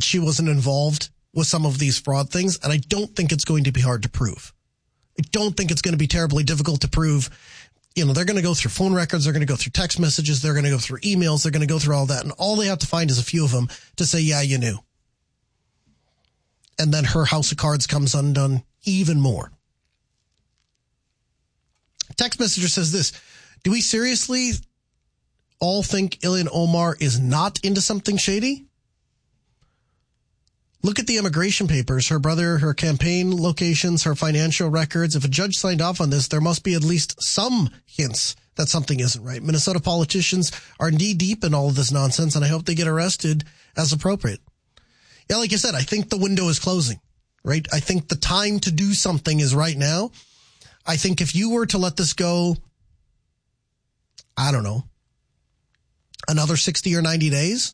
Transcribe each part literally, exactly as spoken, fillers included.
she wasn't involved with some of these fraud things, and I don't think it's going to be hard to prove. I don't think it's going to be terribly difficult to prove. You know, they're going to go through phone records, they're going to go through text messages, they're going to go through emails, they're going to go through all that, and all they have to find is a few of them to say, yeah, you knew. And then her house of cards comes undone even more. Text messenger says this: do we seriously all think Ilhan Omar is not into something shady? Look at the immigration papers, her brother, her campaign locations, her financial records. If a judge signed off on this, there must be at least some hints that something isn't right. Minnesota politicians are knee deep in all of this nonsense, and I hope they get arrested as appropriate. Yeah, like I said, I think the window is closing, right? I think the time to do something is right now. I think if you were to let this go, I don't know, another sixty or ninety days,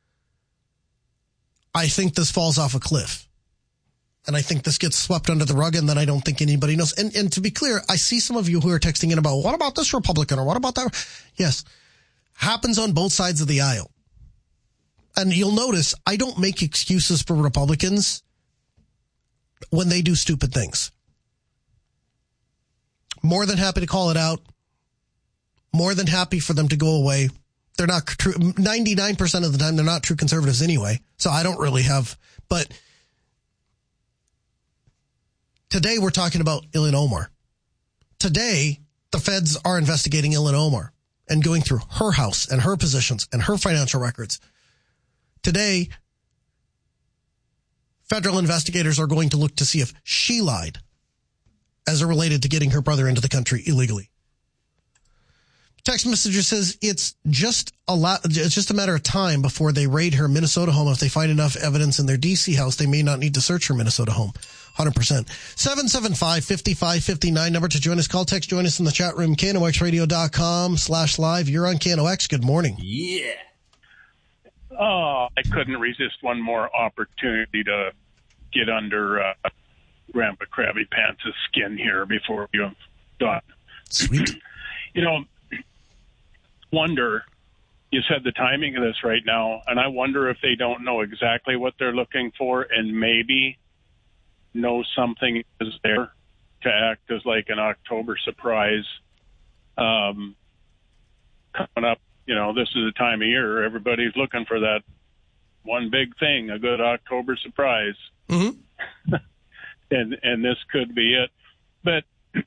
I think this falls off a cliff. And I think this gets swept under the rug, and then I don't think anybody knows. And, and to be clear, I see some of you who are texting in about, what about this Republican or what about that? Yes, happens on both sides of the aisle. And you'll notice I don't make excuses for Republicans when they do stupid things. More than happy to call it out. More than happy for them to go away. They're not true. ninety-nine percent of the time, they're not true conservatives anyway. So I don't really have. But today we're talking about Ilhan Omar. Today, the feds are investigating Ilhan Omar and going through her house and her positions and her financial records. Today, federal investigators are going to look to see if she lied as it related to getting her brother into the country illegally. Text messenger says it's just a lot. It's just a matter of time before they raid her Minnesota home. If they find enough evidence in their D C house, they may not need to search her Minnesota home. one hundred percent. seven seven five, five five five nine. Number to join us. Call, text, join us in the chat room. K N O X radio dot com slash live. You're on K N O X. Good morning. Yeah. Oh, I couldn't resist one more opportunity to get under uh, Grandpa Krabby Pants' skin here before you're done. Sweet. You know, wonder, you said the timing of this right now, and I wonder if they don't know exactly what they're looking for and maybe know something is there to act as like an October surprise um, coming up. You know, this is the time of year everybody's looking for that one big thing, a good October surprise. Mm-hmm. and and this could be it. But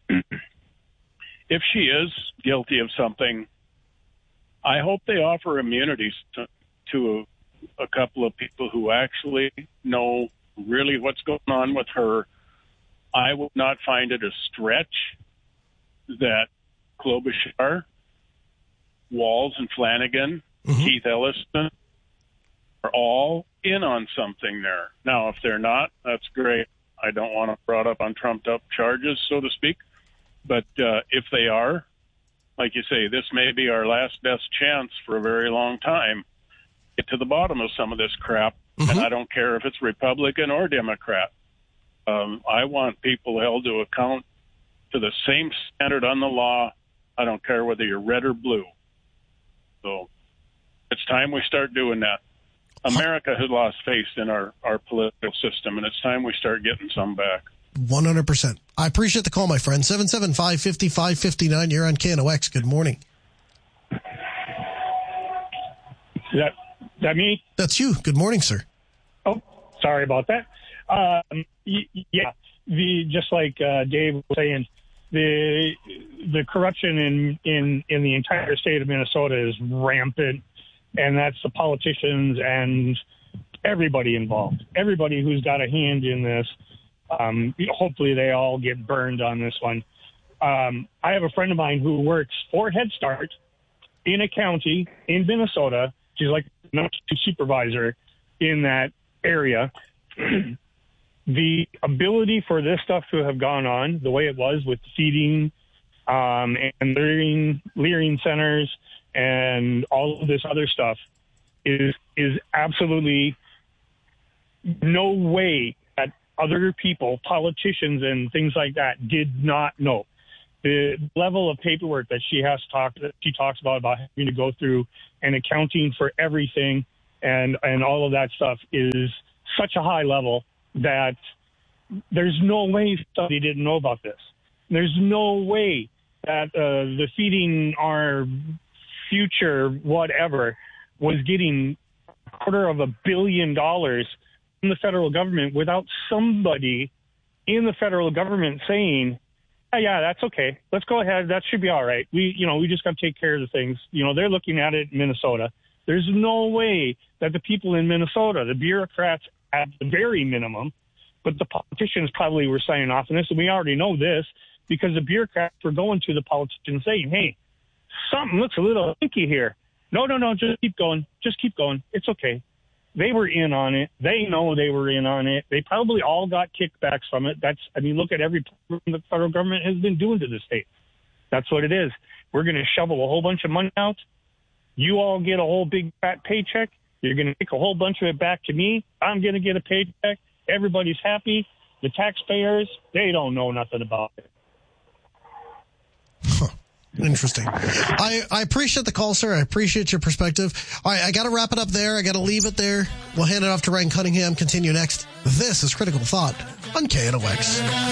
if she is guilty of something, I hope they offer immunities to, to a, a couple of people who actually know really what's going on with her. I would not find it a stretch that Klobuchar, Walz and Flanagan, mm-hmm. Keith Ellison are all in on something there. Now, if they're not, that's great. I don't want to brought up on trumped up charges, so to speak. But uh, if they are, like you say, this may be our last best chance for a very long time. Get to the bottom of some of this crap. Mm-hmm. And I don't care if it's Republican or Democrat. Um, I want people held to account to the same standard on the law. I don't care whether you're red or blue. So it's time we start doing that. America has lost faith in our, our political system, and it's time we start getting some back. one hundred percent. I appreciate the call, my friend. seven seven five, five five five nine. You're on K N O X. Good morning. Is that, that me? That's you. Good morning, sir. Oh, sorry about that. Um, y- yeah, the just like uh, Dave was saying, the the corruption in, in, in the entire state of Minnesota is rampant, and that's the politicians and everybody involved. Everybody who's got a hand in this. Um, hopefully they all get burned on this one. Um, I have a friend of mine who works for Head Start in a county in Minnesota. She's like the number two supervisor in that area. The ability for this stuff to have gone on the way it was with feeding um, and leering, leering centers and all of this other stuff is is absolutely no way that other people, politicians and things like that, did not know. The level of paperwork that she has talked, that she talks about, about having to go through and accounting for everything and, and all of that stuff is such a high level that there's no way somebody didn't know about this. There's no way that uh, the feeding our future whatever was getting a quarter of a billion dollars from the federal government without somebody in the federal government saying, oh, yeah, that's okay. Let's go ahead. That should be all right. We, you know, we just got to take care of the things. You know, they're looking at it in Minnesota. There's no way that the people in Minnesota, the bureaucrats at the very minimum, but the politicians probably were signing off on this, and we already know this because the bureaucrats were going to the politicians saying, hey, something looks a little hinky here. No, no, no, just keep going. Just keep going. It's okay. They were in on it. They know they were in on it. They probably all got kickbacks from it. That's, I mean, look at every program the federal government has been doing to the state. That's what it is. We're going to shovel a whole bunch of money out. You all get a whole big fat paycheck. You're going to take a whole bunch of it back to me. I'm going to get a paycheck. Everybody's happy. The taxpayers, they don't know nothing about it. Huh. Interesting. I, I appreciate the call, sir. I appreciate your perspective. All right, I got to wrap it up there. I got to leave it there. We'll hand it off to Ryan Cunningham. Continue next. This is Critical Thought on K N O X.